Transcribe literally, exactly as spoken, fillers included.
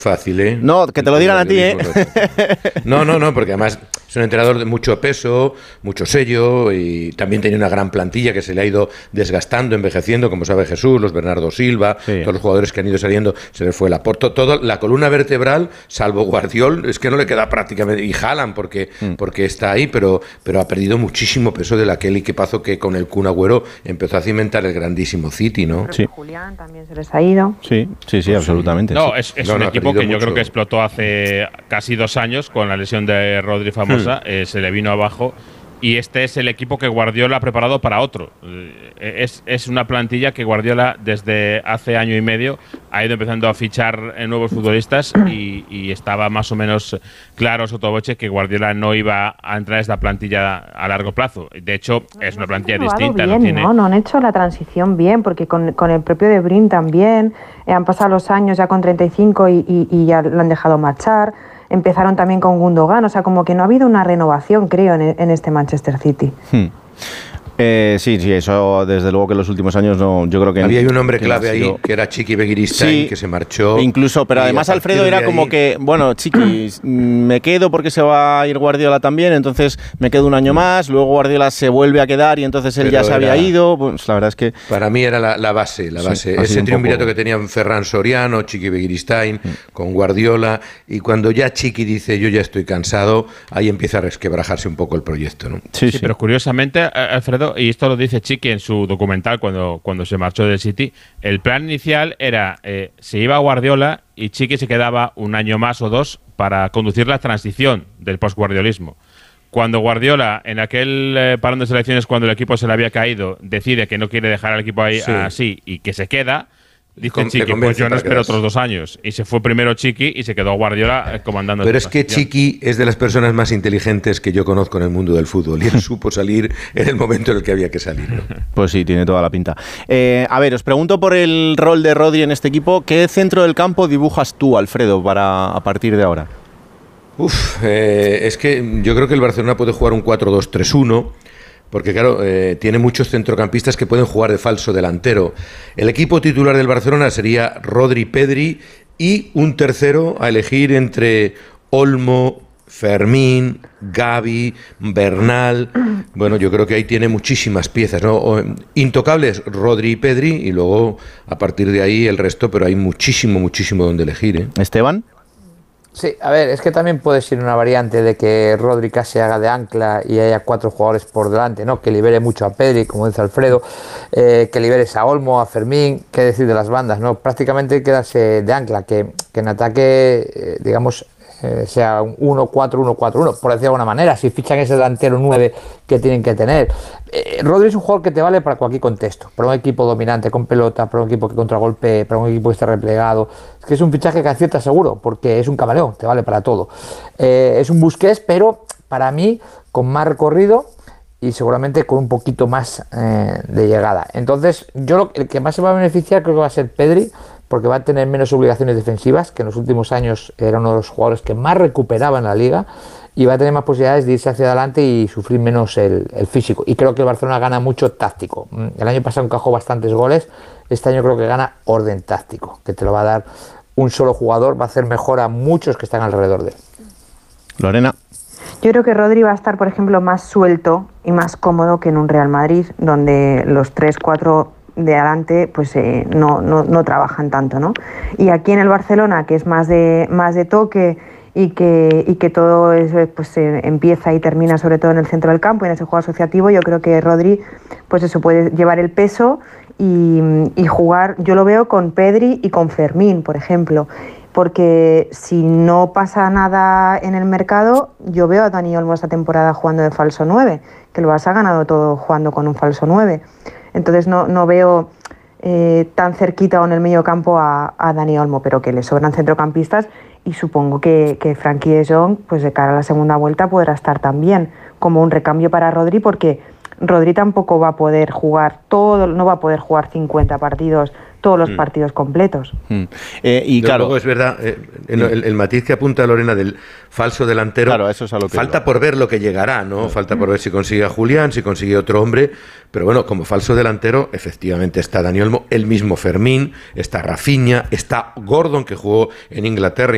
Fácil, ¿eh? No, que te lo digan a ti, ¿eh? No, no, no, porque además es un entrenador de mucho peso, mucho sello y también tenía una gran plantilla que se le ha ido desgastando, envejeciendo, como sabe Jesús, los Bernardo Silva, sí. Todos los jugadores que han ido saliendo, se les fue la porto, toda la columna vertebral, salvo Guardiol, es que no le queda prácticamente, y Haaland porque, mm. porque está ahí, pero, pero ha perdido muchísimo peso de aquel equipazo que con el Kun Agüero empezó a cimentar el grandísimo City, ¿no? Sí. Julián también se les ha ido. Sí, sí, sí, absolutamente. No, sí. es, es no, un no, equipo que yo mucho. creo que explotó hace casi dos años con la lesión de Rodri famosa, hmm. eh, se le vino abajo y este es el equipo que Guardiola ha preparado para otro. Eh, es, es una plantilla que Guardiola desde hace año y medio ha ido empezando a fichar eh, nuevos futbolistas y, y estaba más o menos claro sotoboche que Guardiola no iba a entrar en esta plantilla a largo plazo. De hecho, es una plantilla distinta. Bien, no, tiene... ¿no? no han hecho la transición bien, porque con, con el propio De Bruyne también eh, han pasado los años ya con treinta y cinco y, y, y ya lo han dejado marchar. Empezaron también con Gundogan, o sea, como que no ha habido una renovación, creo, en, en este Manchester City. Hmm. Eh, sí, sí, eso desde luego que en los últimos años no, yo creo que... Había un hombre clave no sido... ahí, que era Chiqui Begiristain, sí, que se marchó. Incluso, pero además Alfredo era como ahí... que, bueno, Chiqui, me quedo porque se va a ir Guardiola también, entonces me quedo un año más, luego Guardiola se vuelve a quedar y entonces él pero ya se era... había ido, pues la verdad es que... Para mí era la, la base, la base. Sí, ese triunvirato poco... que tenían Ferran Soriano, Chiqui Begiristain, mm. con Guardiola, y cuando ya Chiqui dice yo ya estoy cansado, ahí empieza a resquebrajarse un poco el proyecto, ¿no? Sí, sí, sí. Pero curiosamente, Alfredo, y esto lo dice Chiqui en su documental cuando, cuando se marchó del City, el plan inicial era, eh, se iba a Guardiola y Chiqui se quedaba un año más o dos para conducir la transición del post-guardiolismo. Cuando Guardiola, en aquel eh, parón de selecciones, cuando el equipo se le había caído, decide que no quiere dejar al equipo ahí sí. así y que se queda, dice Chiqui, pues yo no espero otros dos años. Y se fue primero Chiqui y se quedó Guardiola eh, comandando. Pero es que Chiqui es de las personas más inteligentes que yo conozco en el mundo del fútbol y él supo salir en el momento en el que había que salir, ¿no? Pues sí, tiene toda la pinta. Eh, a ver, os pregunto por el rol de Rodri en este equipo. ¿Qué centro del campo dibujas tú, Alfredo, para a partir de ahora? Uf, eh, es que yo creo que el Barcelona puede jugar un cuatro dos tres uno. Porque claro, eh, tiene muchos centrocampistas que pueden jugar de falso delantero. El equipo titular del Barcelona sería Rodri, Pedri y un tercero a elegir entre Olmo, Fermín, Gavi, Bernal. Bueno, yo creo que ahí tiene muchísimas piezas, ¿no? Intocables, Rodri y Pedri, y luego a partir de ahí el resto, pero hay muchísimo, muchísimo donde elegir, ¿eh? ¿Esteban? Sí, a ver, es que también puede ser una variante de que Rodri casi haga de ancla y haya cuatro jugadores por delante, ¿no? Que libere mucho a Pedri, como dice Alfredo, eh, que liberes a Olmo, a Fermín, qué decir de las bandas, ¿no? Prácticamente quedarse de ancla, que, que en ataque, eh, digamos, eh, sea un uno cuatro uno cuatro uno, por decir de alguna manera, si fichan ese delantero nueve que tienen que tener. Eh, Rodri es un jugador que te vale para cualquier contexto, para un equipo dominante con pelota, para un equipo que contragolpee, para un equipo que esté replegado. Es que es un fichaje que acierta seguro, porque es un camaleón, te vale para todo. Eh, es un Busquets, pero para mí con más recorrido y seguramente con un poquito más eh, de llegada. Entonces, yo lo, el que más se va a beneficiar creo que va a ser Pedri, porque va a tener menos obligaciones defensivas, que en los últimos años era uno de los jugadores que más recuperaba en la liga, y va a tener más posibilidades de irse hacia adelante y sufrir menos el, el físico. Y creo que el Barcelona gana mucho táctico. El año pasado encajó bastantes goles, este año creo que gana orden táctico, que te lo va a dar un solo jugador, va a hacer mejor a muchos que están alrededor de él. Lorena. Yo creo que Rodri va a estar, por ejemplo, más suelto y más cómodo que en un Real Madrid, donde los tres, cuatro de adelante pues eh, no, no, no trabajan tanto, ¿no? Y aquí en el Barcelona, que es más de, más de toque y que, y que todo es, pues, eh, empieza y termina sobre todo en el centro del campo y en ese juego asociativo, yo creo que Rodri pues eso puede llevar el peso y, y jugar, yo lo veo con Pedri y con Fermín, por ejemplo, porque si no pasa nada en el mercado, yo veo a Dani Olmo esta temporada jugando de falso nueve, que lo has ganado todo jugando con un falso nueve. Entonces no, no veo eh, tan cerquita o en el medio campo a, a Dani Olmo, pero que le sobran centrocampistas y supongo que, que Frenkie de Jong, pues de cara a la segunda vuelta, podrá estar también como un recambio para Rodri, porque Rodri tampoco va a poder jugar todo, no va a poder jugar cincuenta partidos, todos los mm. partidos completos. Mm. Eh, y no, claro, luego es verdad, eh, el, el, el matiz que apunta Lorena del falso delantero, claro, eso es a lo que falta iba. por ver lo que llegará, ¿no? Sí. Falta por ver si consigue a Julián, si consigue otro hombre, pero bueno, como falso delantero, efectivamente está Dani Olmo, el mismo Fermín, está Rafinha, está Gordon, que jugó en Inglaterra